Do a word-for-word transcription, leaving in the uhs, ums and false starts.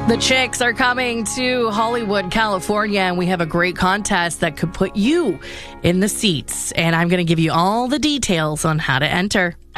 The Chicks are coming to Hollywood, California, and we have a great contest that could put you in the seats. And I'm going to give you all the details on how to enter.